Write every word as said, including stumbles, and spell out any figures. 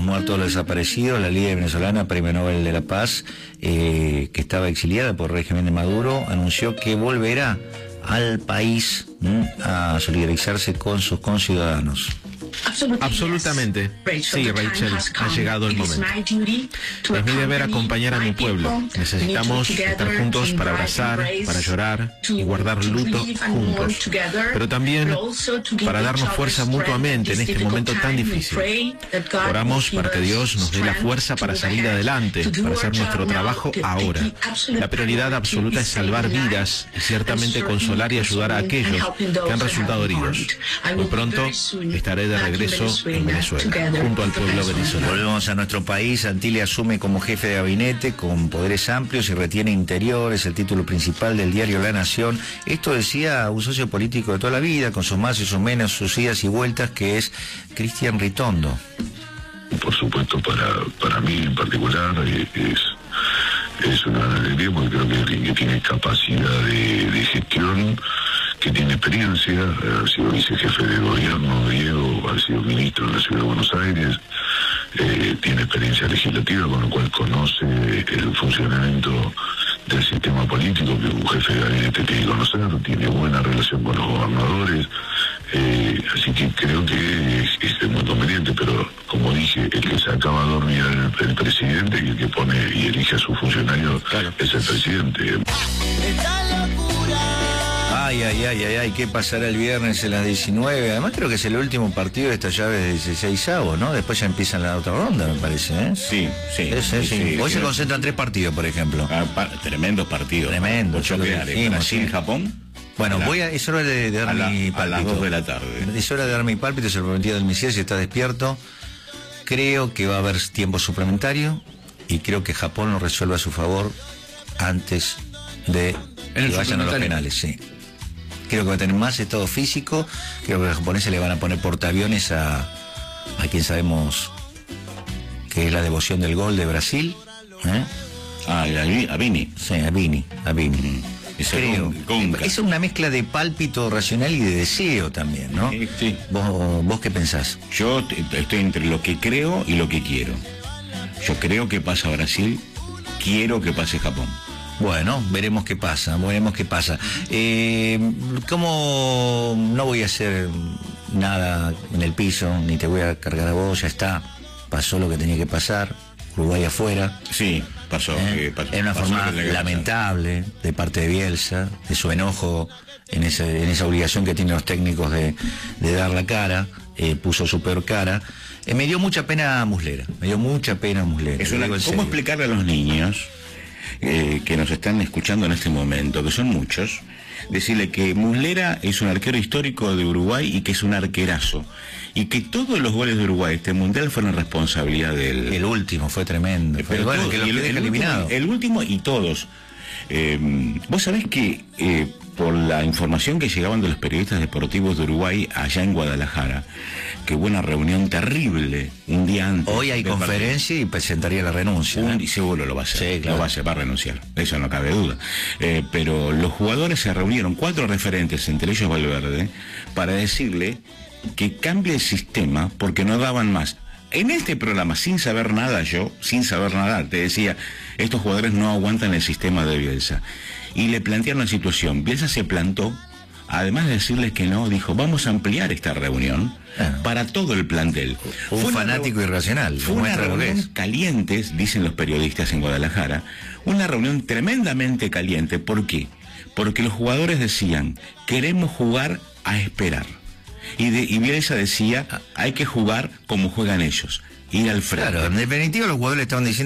muertos, los desaparecidos, la líder venezolana, Premio Nobel de la Paz, eh, que estaba exiliada por el régimen de Maduro, anunció que volverá al país ¿m? a solidarizarse con sus conciudadanos. Absolutamente. Sí, Rachel, ha llegado el momento. Es mi deber acompañar a mi pueblo. Necesitamos estar juntos para abrazar, para llorar y guardar luto juntos. Pero también para darnos fuerza mutuamente en este momento tan difícil. Oramos para que Dios nos dé la fuerza para salir adelante, para hacer nuestro trabajo ahora. La prioridad absoluta es salvar vidas y ciertamente consolar y ayudar a aquellos que han resultado heridos. Muy pronto estaré de regreso en Venezuela, junto al pueblo venezolano. Volvemos a nuestro país. Santilli asume como jefe de gabinete con poderes amplios y retiene interiores, el título principal del diario La Nación. Esto decía un socio político de toda la vida, con sus más y sus menos, sus idas y vueltas, que es Cristian Ritondo. Por supuesto, para, para mí en particular es, es una alegría, porque creo que alguien que tiene capacidad de, de gestión, que tiene experiencia, ha sido vicejefe de gobierno, Diego, ha sido ministro en la Ciudad de Buenos Aires, eh, tiene experiencia legislativa, con lo cual conoce el funcionamiento del sistema político que un jefe de gabinete tiene que conocer, tiene buena relación con los gobernadores, eh, así que creo que es, es muy conveniente, pero como dije, el que se acaba de dormir el, el presidente, y el que pone y elige a sus funcionarios, claro, es el presidente. Ay, ay, ay, ay, ay, ¿qué pasará el viernes a las diecinueve? Además creo que es el último partido de esta llave de dieciséis avos, ¿no? Después ya empiezan la otra ronda, me parece, ¿eh? Sí, sí. Es, es, sí, sí. sí Hoy sí, se concentran tres partidos, por ejemplo. Ah, pa tremendos partidos. Tremendo. Brasil, Japón. Bueno, la, voy a, es hora de, de dar a la, mi pálpito. A las dos de la tarde. Es hora de dar mi pálpito, se lo prometí del Misier, si está despierto. Creo que va a haber tiempo suplementario y creo que Japón lo resuelva a su favor antes de que vayan a los penales, sí. Creo que va a tener más estado físico. Creo que los japoneses le van a poner portaaviones a, a quien sabemos que es la devoción del gol de Brasil. ¿eh? Ah, a Vini. Sí, a Vini, a Vini. Mm. Creo. Con, con es una mezcla de pálpito racional y de deseo también, ¿no? Sí, sí. ¿Vos, ¿Vos qué pensás? Yo estoy entre lo que creo y lo que quiero. Yo creo que pasa Brasil, quiero que pase Japón. Bueno, veremos qué pasa, veremos qué pasa. Eh, como no voy a hacer nada en el piso, ni te voy a cargar a vos, ya está, pasó lo que tenía que pasar, Uruguay afuera. Sí, pasó. ¿Eh? Eh, pasó en una pasó forma lamentable de parte de Bielsa, de su enojo en, ese, en esa obligación que tienen los técnicos de, de dar la cara, eh, puso su peor cara. Eh, me dio mucha pena Muslera, me dio mucha pena Muslera. Es una, ¿Cómo explicarle a los niños Eh, que nos están escuchando en este momento, que son muchos, decirle que Muslera es un arquero histórico de Uruguay y que es un arquerazo, y que todos los goles de Uruguay este mundial fueron responsabilidad de él? El último fue tremendo, pero pero bueno, todo, que lo el, el, eliminado. Último, el último y todos. Eh, vos sabés que eh, por la información que llegaban de los periodistas deportivos de Uruguay allá en Guadalajara, que hubo una reunión terrible un día antes. Hoy hay conferencia partido. Y presentaría la renuncia. Un, y seguro lo va a hacer. Sí, claro. Lo va a hacer, va a renunciar. Eso no cabe duda. Eh, pero los jugadores se reunieron, cuatro referentes, entre ellos Valverde, para decirle que cambie el sistema porque no daban más. En este programa, sin saber nada yo, sin saber nada, te decía, estos jugadores no aguantan el sistema de Bielsa. Y le plantearon la situación. Bielsa se plantó, además de decirles que no, dijo, vamos a ampliar esta reunión ah. para todo el plantel. Un fue fanático irracional. Fue una reunión caliente, dicen los periodistas en Guadalajara, una reunión tremendamente caliente. ¿Por qué? Porque los jugadores decían, queremos jugar a esperar. Y, de, y Bielsa decía, hay que jugar como juegan ellos, ir al frente. Claro, en definitiva los jugadores estaban diciendo